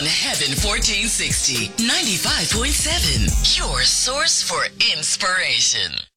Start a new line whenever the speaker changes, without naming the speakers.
on Heaven 1460, 95.7, your source for inspiration.